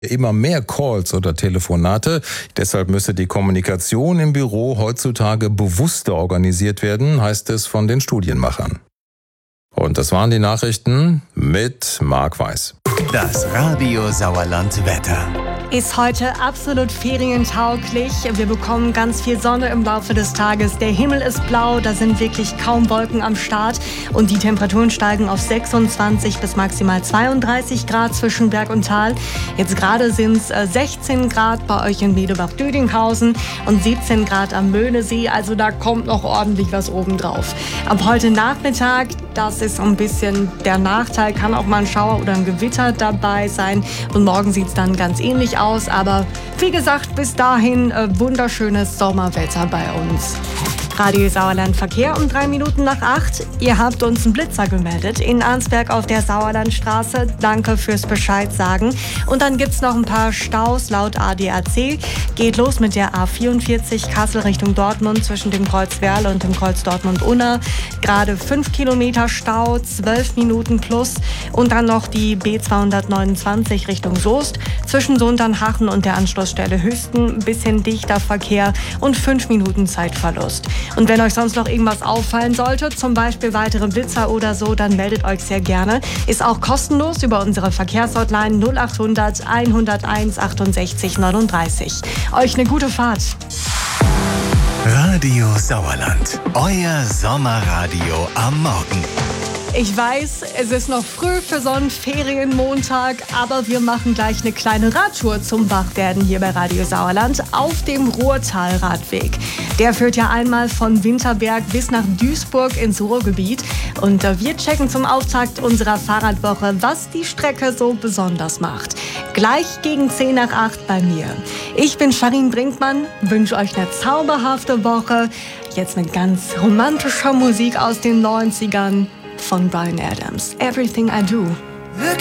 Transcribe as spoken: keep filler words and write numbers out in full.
Immer mehr Calls oder Telefonate. Deshalb müsse die Kommunikation im Büro heutzutage bewusster organisiert werden, heißt es von den Studienmachern. Und das waren die Nachrichten mit Marc Weiß. Das Radio Sauerland Wetter. Ist heute absolut ferientauglich. Wir bekommen ganz viel Sonne im Laufe des Tages. Der Himmel ist blau, da sind wirklich kaum Wolken am Start. Und die Temperaturen steigen auf sechsundzwanzig bis maximal zweiunddreißig Grad zwischen Berg und Tal. Jetzt gerade sind es sechzehn Grad bei euch in Medebach-Düdinghausen und siebzehn Grad am Möhnesee. Also da kommt noch ordentlich was obendrauf. Ab heute Nachmittag, das ist so ein bisschen der Nachteil, kann auch mal ein Schauer oder ein Gewitter dabei sein. Und morgen sieht es dann ganz ähnlich aus. aus. Aber wie gesagt, bis dahin äh, wunderschönes Sommerwetter bei uns. Radio Sauerland Verkehr um drei Minuten nach acht. Ihr habt uns einen Blitzer gemeldet in Arnsberg auf der Sauerlandstraße. Danke fürs Bescheid sagen. Und dann gibt's noch ein paar Staus laut A D A C. Geht los mit der A vierundvierzig Kassel Richtung Dortmund zwischen dem Kreuz Werle und dem Kreuz Dortmund-Unna. Gerade fünf Kilometer Stau, zwölf Minuten plus. Und dann noch die B zweihundertneunundzwanzig Richtung Soest zwischen Sundernhachen und der Anschlussstelle Hüsten. Ein bisschen dichter Verkehr und fünf Minuten Zeitverlust. Und wenn euch sonst noch irgendwas auffallen sollte, zum Beispiel weitere Blitzer oder so, dann meldet euch sehr gerne. Ist auch kostenlos über unsere Verkehrshotline null achthundert hunderteins achtundsechzig neununddreißig. Euch eine gute Fahrt. Radio Sauerland, euer Sommerradio am Morgen. Ich weiß, es ist noch früh für so einen Ferienmontag, aber wir machen gleich eine kleine Radtour zum Wachwerden hier bei Radio Sauerland auf dem Ruhrtalradweg. Der führt ja einmal von Winterberg bis nach Duisburg ins Ruhrgebiet. Und wir checken zum Auftakt unserer Fahrradwoche, was die Strecke so besonders macht. Gleich gegen zehn nach acht bei mir. Ich bin Sharin Brinkmann, wünsche euch eine zauberhafte Woche. Jetzt mit ganz romantischer Musik aus den neunzigern. Von Bryan Adams. Everything I Do.